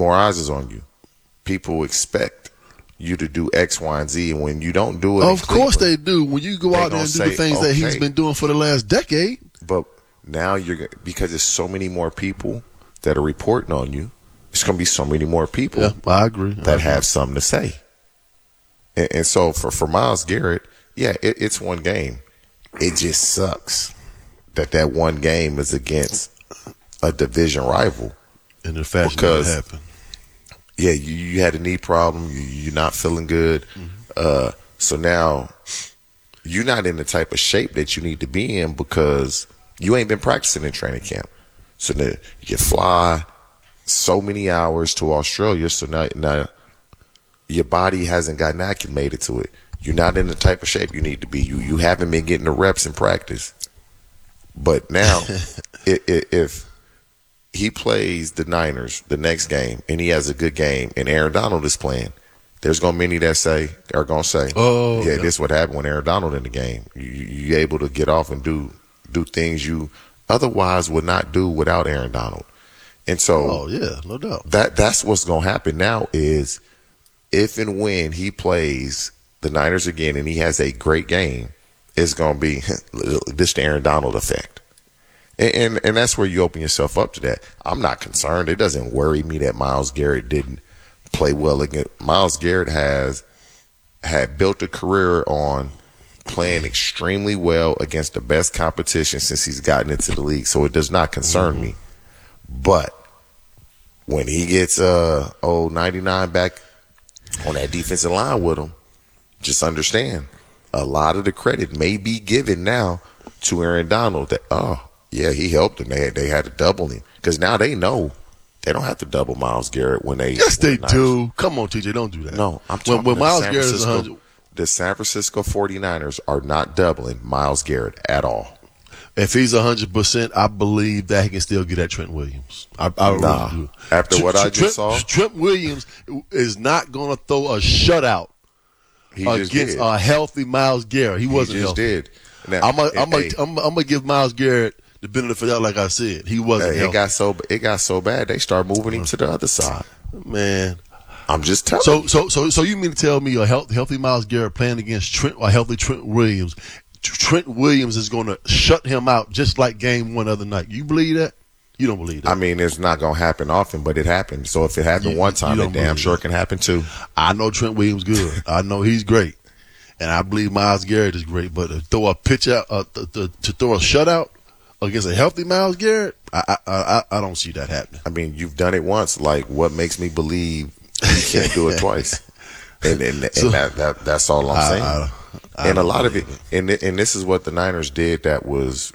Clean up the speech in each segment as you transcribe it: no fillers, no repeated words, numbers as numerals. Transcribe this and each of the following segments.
more eyes is on you. People expect you to do X, Y, and Z, and when you don't do it, of course they do. When you go out there and do the things that he's been doing for the last decade. But now because there's so many more people that are reporting on you, it's going to be so many more people. Yeah, I agree. That have something to say. And so for Myles Garrett, yeah, it's one game. It just sucks that one game is against a division rival. In the fashion that happened. Yeah, you had a knee problem. You're not feeling good. Mm-hmm. So now you're not in the type of shape that you need to be in because you ain't been practicing in training camp. So then you fly so many hours to Australia. So now your body hasn't gotten acclimated to it. You're not in the type of shape you need to be. You haven't been getting the reps in practice. But now, if he plays the Niners the next game and he has a good game and Aaron Donald is playing, there's going to be many that are going to say, yeah, this is what happened when Aaron Donald in the game. You're able to get off and do things you otherwise would not do without Aaron Donald. And so, no doubt. That's what's going to happen now is if and when he plays the Niners again and he has a great game, it's going to be this Aaron Donald effect. And that's where you open yourself up to that. I'm not concerned. It doesn't worry me that Myles Garrett didn't play well again. Myles Garrett had built a career on playing extremely well against the best competition since he's gotten into the league. So it does not concern me. But when he gets 99 back on that defensive line with him, just understand a lot of the credit may be given now to Aaron Donald that, yeah, he helped them. They had to double him because now they know they don't have to double Myles Garrett when they. Yes, they do. Come on, TJ, don't do that. No, I'm talking when Myles Garrett is 100. The San Francisco 49ers are not doubling Myles Garrett at all. If he's 100%, I believe that he can still get at Trent Williams. I really do. After what I just saw, Trent Williams is not going to throw a shutout against a healthy Myles Garrett. He wasn't healthy. Did. Now, I'm gonna give Myles Garrett the benefit of the doubt, like I said. He wasn't healthy. It got so bad they started moving him to the other side. Man, I'm just telling you. So you mean to tell me a healthy Myles Garrett playing against a healthy Trent Williams? Trent Williams is going to shut him out just like game one other night. You believe that? You don't believe that? I mean, it's not going to happen often, but it happened. So if it happened one time, it damn sure can happen too. I know Trent Williams good. I know he's great. And I believe Myles Garrett is great. But to throw a pitch out, to throw a shutout against a healthy Myles Garrett, I don't see that happening. I mean, you've done it once. Like, what makes me believe you can't do it twice? And that's all I'm saying. And a lot of it, and this is what the Niners did that was,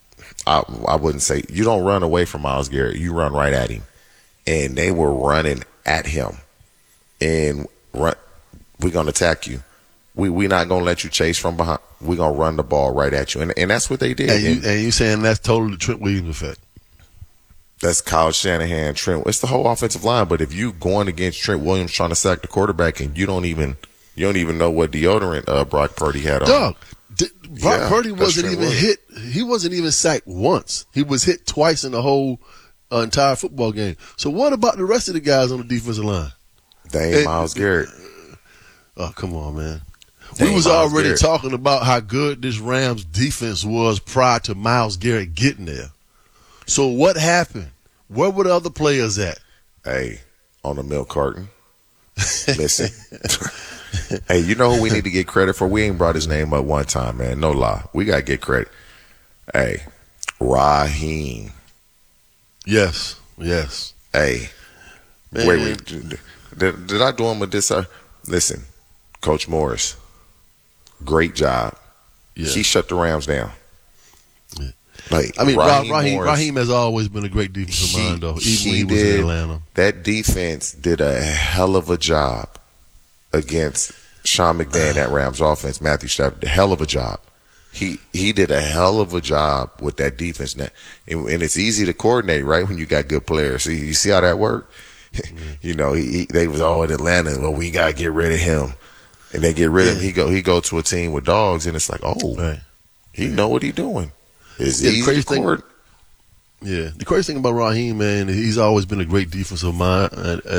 I wouldn't say, you don't run away from Myles Garrett. You run right at him. And they were running at him. And we're going to attack you. We're not going to let you chase from behind. We're going to run the ball right at you. And that's what they did. And you saying that's totally the Trent Williams effect? That's Kyle Shanahan, Trent. It's the whole offensive line. But if you going against Trent Williams trying to sack the quarterback and you don't even know what deodorant Brock Purdy had on. Doug, Brock Purdy wasn't even hit. He wasn't even sacked once. He was hit twice in the whole entire football game. So what about the rest of the guys on the defensive line? They ain't Myles Garrett. Oh, come on, man. We was already talking about how good this Rams defense was prior to Myles Garrett getting there. So what happened? Where were the other players at? Hey, on the milk carton. Listen. Hey, you know who we need to get credit for? We ain't brought his name up one time, man. No lie. We got to get credit. Hey, Raheem. Yes. Hey. Man. Wait. Did I do him with this? Listen, Coach Morris, great job. Yeah. He shut the Rams down. Yeah. Like, I mean, Raheem has always been a great defensive mind, though, even when he was in Atlanta. That defense did a hell of a job against Sean McVay and that Rams offense. Matthew Stafford did a hell of a job. He did a hell of a job with that defense. Now, and it's easy to coordinate, right, when you got good players. So you see how that worked? You know, they was all in Atlanta. Well, we got to get rid of him. And they get rid of him. He go to a team with dogs, and it's like, he know what he doing. It's easy to coordinate. Yeah, the crazy thing about Raheem, man, he's always been a great defensive mind.